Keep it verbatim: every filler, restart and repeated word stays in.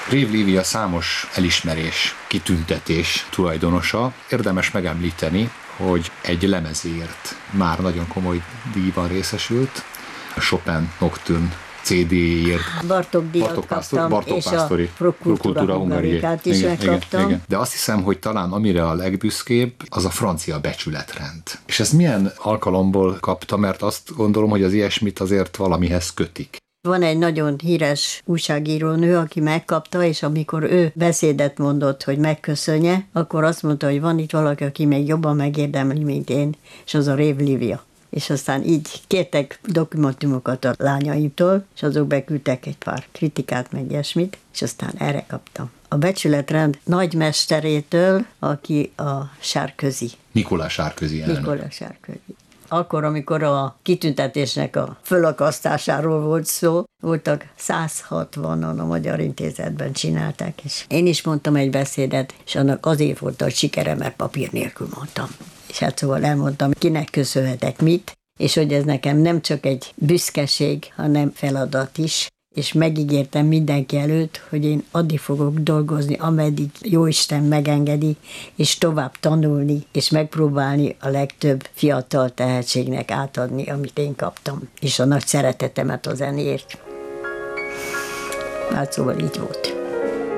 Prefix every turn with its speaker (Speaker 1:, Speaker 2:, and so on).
Speaker 1: Rév Lívia számos elismerés, kitüntetés tulajdonosa. Érdemes megemlíteni, hogy egy lemezért már nagyon komoly díjban részesült. A Chopin Nocturne cé dé-ért.
Speaker 2: Bartók díjat kaptam,
Speaker 1: Bartók
Speaker 2: és
Speaker 1: Pásztori,
Speaker 2: a Prokultúra Hungarikát is igen, megkaptam. Igen, igen.
Speaker 1: De azt hiszem, hogy talán amire a legbüszkébb, az a francia becsületrend. És ez milyen alkalomból kapta, mert azt gondolom, hogy az ilyesmit azért valamihez kötik.
Speaker 2: Van egy nagyon híres újságírónő, aki megkapta, és amikor ő beszédet mondott, hogy megköszönje, akkor azt mondta, hogy van itt valaki, aki még jobban megérdemli, mint én, és az a Rév Lívia. És aztán így kértek dokumentumokat a lányaimtól, és azok beküldtek egy pár kritikát, meg ilyesmit, és aztán erre kaptam. A becsületrend nagymesterétől, aki a Sárközi.
Speaker 1: Nikolás Sárközi elnök.
Speaker 2: Nikolás Sárközi. Akkor, amikor a kitüntetésnek a fölakasztásáról volt szó, voltak száz hatvanan a Magyar Intézetben csinálták, és én is mondtam egy beszédet, és annak azért volt a sikere, mert papír nélkül mondtam. És hát szóval elmondtam, kinek köszönhetek mit, és hogy ez nekem nem csak egy büszkeség, hanem feladat is, és megígértem mindenki előtt, hogy én addig fogok dolgozni, ameddig Jóisten megengedi, és tovább tanulni, és megpróbálni a legtöbb fiatal tehetségnek átadni, amit én kaptam, és a nagy szeretetemet a zenéért. Hát szóval így volt.